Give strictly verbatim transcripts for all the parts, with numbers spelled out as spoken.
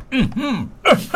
嗯嗯，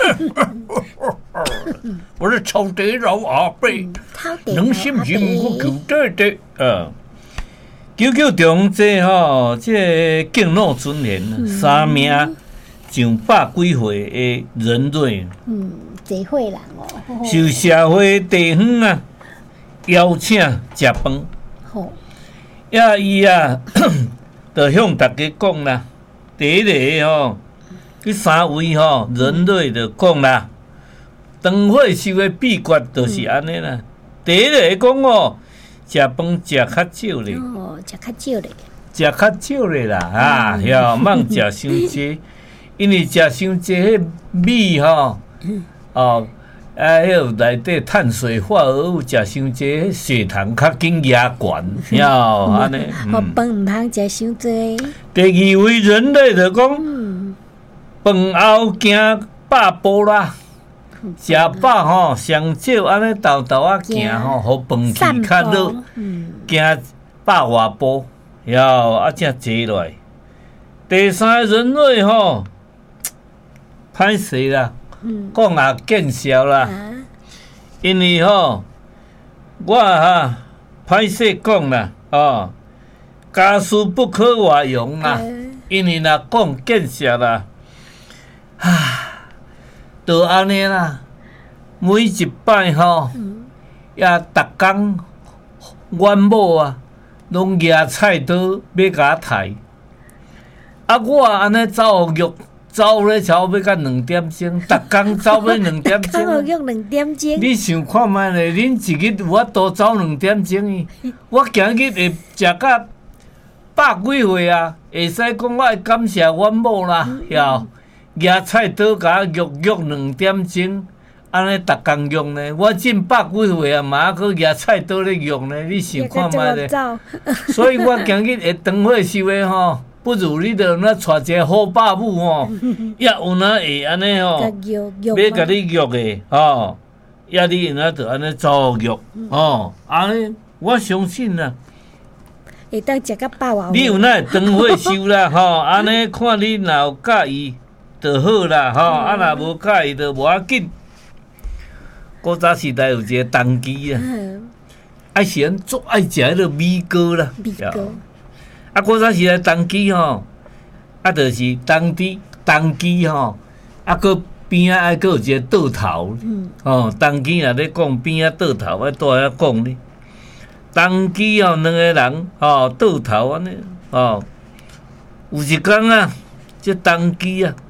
我是臭地佬阿伯，能信唔信我求爹爹啊？九九中这吼，这敬老尊贤，嗯、三名上百几岁的人类， 嗯，侪岁人哦， 受社会地方啊邀请食饭， 好， 呀伊啊，就向大家讲啦，第一个吼，这三位吼人类就讲啦，长岁寿的秘诀就是安尼啦。嗯、第一个讲哦。食饭食较少咧， 哦，食较少咧， 食较少咧啦，啊，哟，莫食伤济，因为食伤济，迄米吼，哦，啊，迄内底碳水化合物食伤济，血糖较紧压悬，哟，安尼。 哦，饭毋通食伤济。 第二位人类就讲，饭后行百步啦。食饱吼，上少安尼豆豆啊行吼，互饭气较落，行百外步，然后啊才坐落来。第三个人类吼，歹势啦，讲也见笑啦，因为吼，我哈歹势讲啦，哦，家事不可外扬啦，因为若讲见笑啦，唉。就安尼啦，每一摆吼，也逐工阮某啊，拢举菜刀要甲我刣。啊，我安尼走学育，走咧超要到两点钟，逐工走要两点钟。 学育两点钟。 你想看觅咧？恁一日有法度走两点钟？我今日会食到百几岁啊，会使讲我会感谢阮某啦，晓。举菜刀甲育育两点钟，安尼逐工用呢。我进百几岁啊，嘛还举菜刀咧用呢。你想看觅咧？所以我今日会长岁寿的吼，不如你着那带一个好爸母吼，也有哪会安尼吼，要甲你育的吼，也你那着安尼照育吼，安尼我相信啦。 会当食到饱啊！ 你有哪会长岁寿啦？吼，安尼看你若有介意。就好啦，吼、嗯！啊，若无介意，就无要紧。古早时代有一个当机啊，嗯、爱是人足爱食迄个米糕啦。 米糕。 啊，古早时代当机吼，啊，就是当机当机吼，啊，佮边仔爱佮有一个倒头。嗯。哦，当机若咧讲边仔倒头，我倒遐讲咧。当机吼，两个人吼倒头安尼，哦，有一工啊，这当机啊。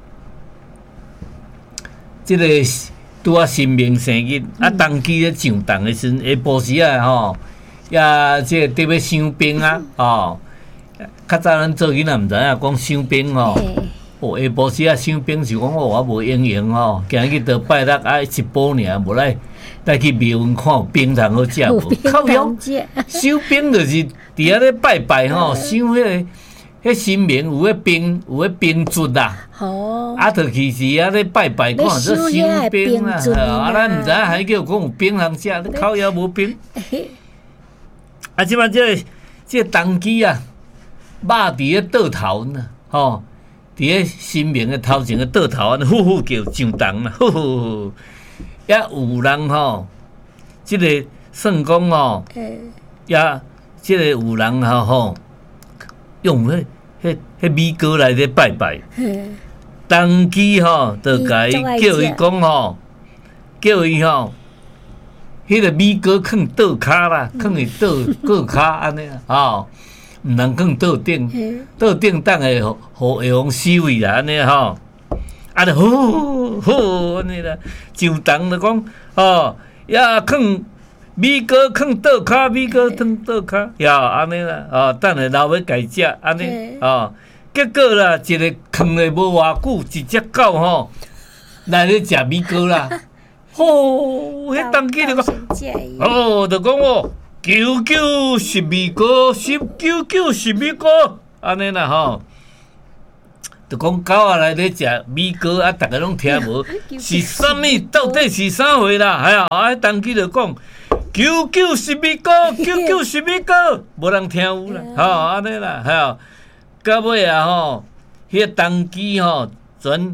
即个拄啊新明生日，啊当期咧上当的时阵，下晡时啊吼，也即个伫要伤兵啊，吼，较早咱做囡仔毋知影讲伤兵吼，哦下晡时啊伤兵是讲哦我无营养吼，今日到拜六啊一补尔，无来来去庙门看有冰通好食无？靠腰，收兵就是伫遐咧拜拜吼，想迄个。迄神明有迄冰，有迄冰柱啦，哦，啊，著去是啊咧拜拜看，这神冰啦，啊，咱毋知影还叫讲有冰通食，你烤腰无冰。啊，即摆这个这个当机啊，肉伫咧倒头呢，吼，伫咧神明的头前个倒头安尼呼呼叫上当啦，呼呼，也有人吼，即个算讲吼，也即个有人吼吼。用迄、迄、迄米糕来咧拜拜，当期吼，就甲伊叫伊讲吼，叫伊吼，迄个米糕放倒骹啦，放伫倒倒骹安尼吼，毋通放倒顶，倒顶等下互互会用收伊啦安尼吼，啊就好好安尼啦，上当就讲吼，也放。米糕放倒骹，米糕放倒骹，呀，安尼啦，哦，等下留要家食，安尼，哦，结果啦，一个放了无偌久，一只狗吼来咧食米糕啦，吼，迄当机就讲，哦，就讲哦，九九十米糕，十九九十米糕，安尼啦吼。就讲狗仔来咧食米糕，啊，逐个拢听无，是啥物？到底是啥货啦？哎呀，啊，当机就讲。九九十米糕，九九十米糕，无人听有啦，吼安尼啦，吼，到尾啊吼，迄个当机吼，全看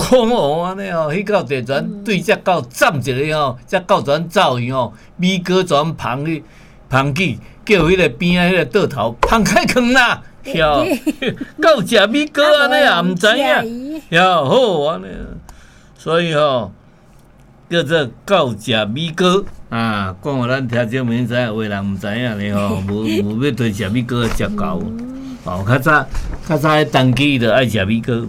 空哦安尼哦，迄到地泉对只狗站一个哦，只狗泉走去哦，米哥泉捧去捧去，叫迄个边仔迄个倒头捧开坑啦，哟，狗食米哥安尼也毋知影，哟好安尼，所以吼叫做狗食米哥啊，讲互咱听众朋友知影，有的人毋知影咧吼，无无要对食米哥食狗。哦，较早较早迄当机就爱食米糕。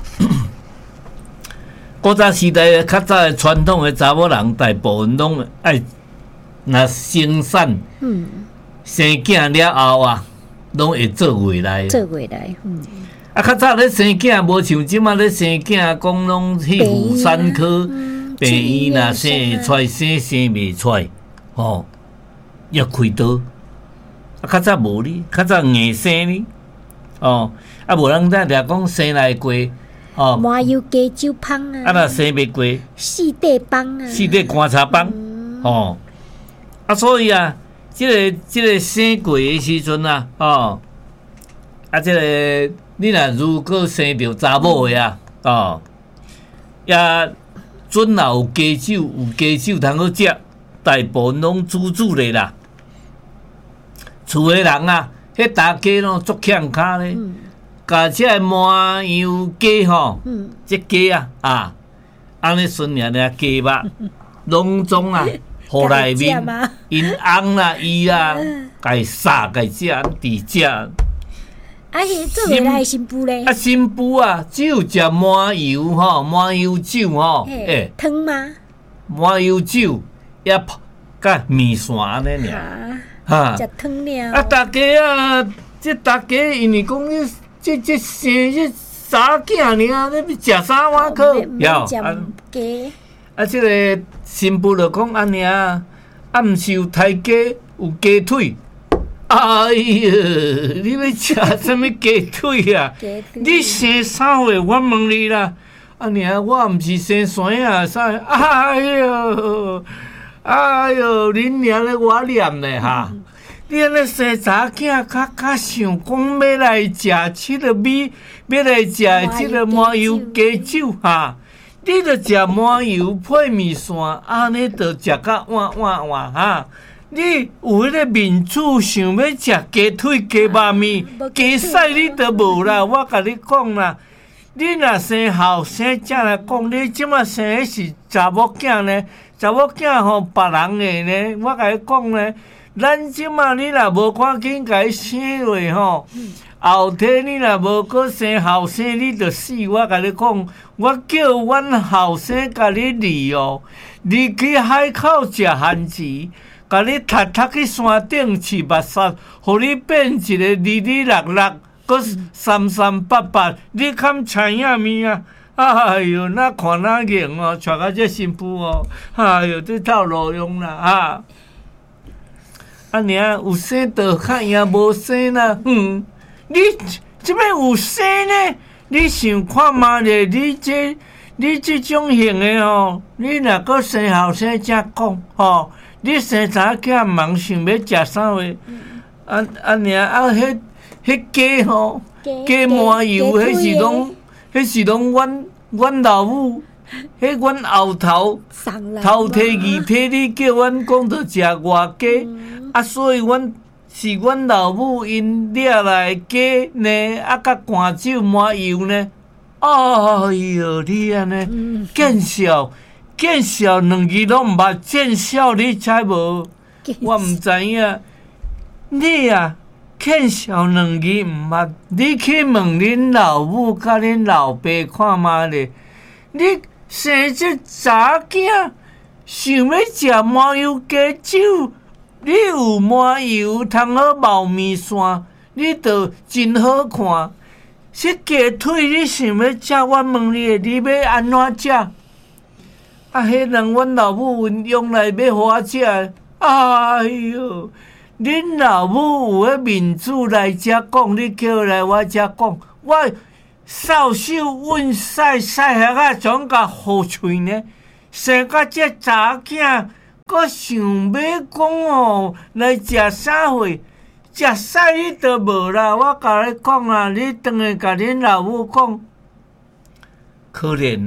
古早时代较早的传统的查某人，大部分拢爱若生产，嗯，生囝了后啊，拢会做回来。 做回来，嗯。 啊，较早咧生囝，无像即马咧生囝，讲拢去妇产科、病院啦，生会出来，生生袂出来，吼，要开刀。啊，较早无哩，较早硬生哩。哦，啊，无人咱掠讲生来过，哦， 麻油鸡酒芳啊， 啊，若生袂过， 四地帮啊， 四地观察帮，嗯、哦，啊，所以啊，即、这个即、这个生过的时阵啊，哦，啊，即、这个你若如果生着查某的啊，哦，也准若有鸡酒，有鸡酒通好食，大部分拢煮煮咧啦，厝的人啊。迄大鸡咯，足欠卡咧，加只麻油鸡吼，即鸡啊啊，安尼顺下咧鸡肉，拢总啊，互内面因翁啦、伊啦，家杀家食伫食。啊， 迄做袂来新妇咧？ 啊，新妇啊，只有食麻油吼，麻油酒吼， 诶，汤吗？ 麻油酒也甲面线安尼尔。哈， 食汤了。 啊，大家啊，即大家因为讲迄即即生即查囝尔，你食啥碗可？ 要啊，鸡。 啊，即个新妇就讲安尼啊，啊，毋是有胎鸡，有鸡腿。哎呀，你要食啥物鸡腿啊？你生啥货？我问你啦。啊，娘，我毋是生酸啊，啥？哎哟！哎哟，恁娘咧我念咧哈！你安尼生查囝，较较想讲要来食即个米，要来食即个麻油鸡酒哈！你着食麻油配面线，安尼着食甲换换换哈！你有迄个面子想要食鸡腿、鸡肉面、鸡屎，你着无啦！我甲你讲啦，你若生后生才来讲，你即马生的是查某囝呢？查某囝吼，别人的呢，我甲你讲呢，咱即马你若无赶紧甲伊生落吼，后天你若无搁生后生，你着死。我甲你讲，我叫阮后生甲你离哦，离去海口食番薯，甲你踢踢去山顶饲目屎，互你变一个哩哩落落，搁三三八八，你堪知影物啊？哎哟，那看那硬哦，娶到这新妇哦，哎哟，这套路用啦哈！啊娘，有生就较赢，无生啦，嗯，你这边有生呢？你想看嘛咧？你这你这种型的哦，你若搁生后生才讲吼，你生查囝忙想要食啥货？啊啊娘啊，迄迄鸡吼，鸡麻油，迄是拢。迄是拢阮阮老母，迄阮后头头提二提你叫阮讲着食外鸡，嗯、啊，所以阮是阮老母因掠来鸡呢，啊，甲寒酒麻油呢。哎哟，你安尼见笑见笑两字拢毋捌，见笑你猜无？我毋知影，你啊。见笑两字毋捌，你去问恁老母甲恁老爸看嘛咧？你生这查囝，想要食麻油鸡酒，你有麻油通好冒面线，你着真好看。这鸡腿你想要食，我问你，你要安怎食？啊，迄人阮老母用来要互我食，哎哟！恁老母有迄面子来遮讲，你叫来我遮讲，我扫帚稳晒晒下啊，总甲好喙呢。生甲这查囝，阁想要讲哦，来食啥货？食屎你都无啦！我甲你讲啦，你当下甲恁老母讲，可怜呢。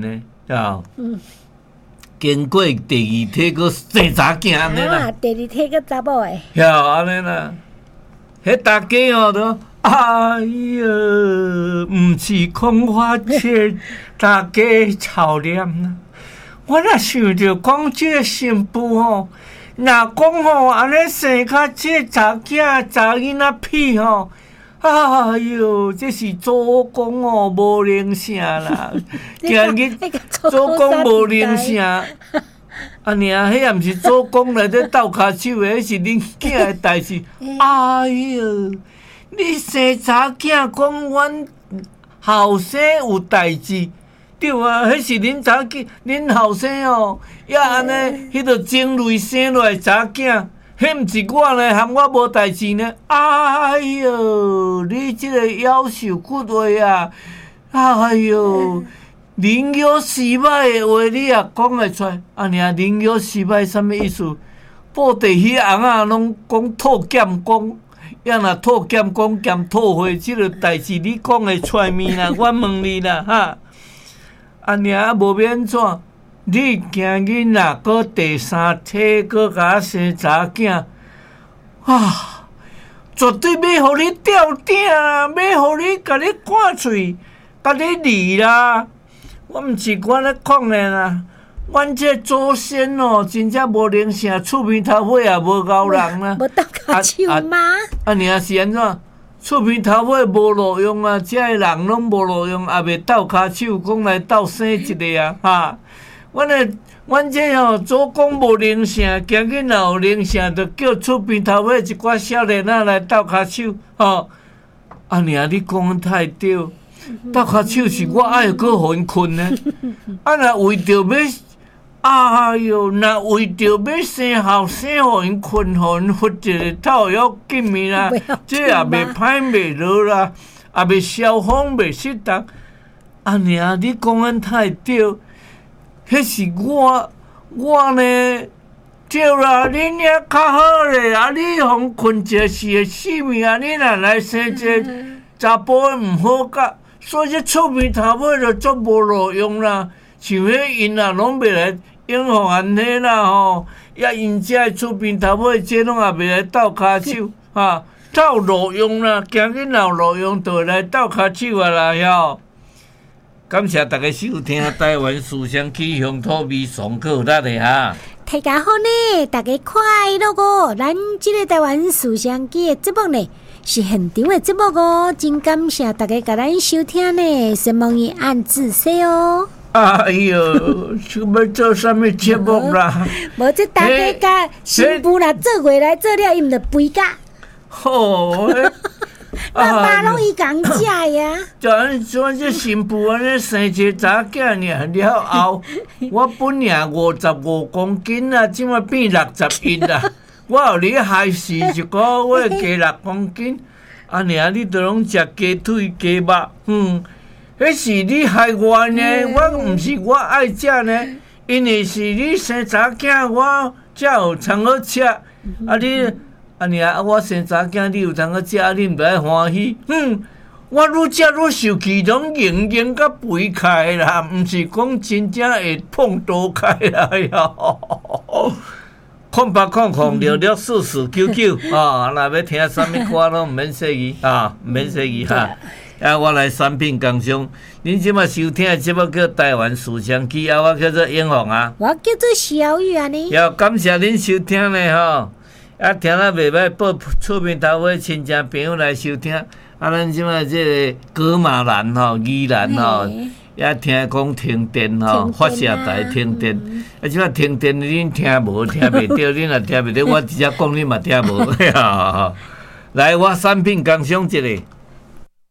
啊，嗯，经过第二梯个生查囝安尼啦， 啊，第二梯个查某诶， 呀，安尼啦，迄大家哦都，哎呀，毋是空话切，大家操念啦。我若想着讲即个新妇吼，若讲吼安尼生较即查囝查囡仔屁吼。哎哟，这是祖公哦，无灵性啦！今日祖公无灵性，啊尔，迄也毋是祖公内底斗骹手的，迄是恁囝的代志。哎哟，你生查囝讲阮后生有代志，对啊，迄是恁查囝，恁后生哦，也安尼，迄个精类生落来查囝。迄毋是我呢，含我无代志呢。哎哟，你这个夭寿骨话啊！哎哟，灵药失败的话，你也讲会出来。啊，尔灵药失败什么意思？布袋戏翁仔拢讲吐剑功，也若吐剑功兼吐血，即个代志你讲会出来面啦？我问你啦，哈！啊，尔无免怎？你今日若搁第三梯搁甲我生查囝，啊，绝对要互你吊顶啦，要互你甲你赶喙，甲你离啦！我毋是我咧讲诶啦，阮这祖先哦，真正无灵性，厝边头尾也无咬人啦。 无斗骹手吗？ 啊，尔是安怎？厝边头尾无路用啊，遮个人拢无路用，也袂斗骹手，讲来斗生一个啊，哈！阮诶，阮这吼祖公无灵性，今日若有灵性，就叫厝边头尾一寡少年仔来斗骹手，吼。啊，尔你讲太对，斗骹手是我爱搁互因困呢。啊，若为着要，哎哟，若为着要生后生互因困，互因屈一个头要紧面啦，这也袂歹袂落啦，也袂消风袂适当。啊，尔你讲安太对。迄是我，我呢，对啦，恁遐较好咧，啊，你互困一是会死命啊，你若来生一个查甫诶毋好甲，所以这厝边头尾就足无路用啦。像迄因啊，拢袂来应付安尼啦吼，也因遮厝边头尾这拢也袂来斗骹手，哈，斗路用啦，今日若有路用，就会来斗骹手啊啦，晓。感谢大家收听台湾思想起乡土味上课力的哈。 大家好呢，大家快乐哦！咱这个台湾思想起的节目呢，是现场的节目哦，真感谢大家甲咱收听呢，希望伊按自说哦。 哎哟，想要做什么节目啦？ 无这大家甲新妇啦做回来做了，伊毋着肥甲。 好。 爸爸拢伊讲食呀， 就安像这新妇安尼生一个查囝尔，了后我本来五十五公斤啊，即摆变六十一啦。我互你害死一个月加六公斤，啊尔你都拢食鸡腿鸡肉，嗯，迄是你害我呢，我毋是我爱食呢，因为是你生查囝，我才有通好食，啊你。啊，尔我生查囝，你有通个食，你毋知欢喜。嗯，我愈食愈受气，拢硬硬甲肥开啦，毋是讲真正会碰倒开啦哟。空八空空六六四四九九啊，若要听啥物歌拢毋免说伊啊，毋免说伊哈。啊，我来产品工商，恁即马收听的节目叫台湾思想起，啊，我叫做英红啊。 我叫做小雨啊呢。 要感谢恁收听呢吼。啊，听了袂歹，报厝边头尾亲戚朋友来收听。啊，咱即摆即个葛马兰吼、宜兰吼，也听讲停电吼，发射台停电。啊，即摆停电恁听无，听袂着，恁若听袂着，我直接讲恁嘛听无。来，我产品工商一个。